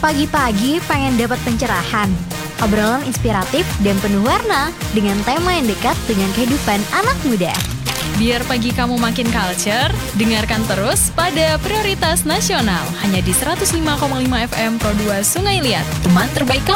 Pagi-pagi pengen dapat pencerahan, obrolan inspiratif dan penuh warna dengan tema yang dekat dengan kehidupan anak muda. Biar pagi kamu makin culture, dengarkan terus pada Prioritas Nasional hanya di 105,5 FM Pro 2 Sungai Liat, teman terbaik kamu.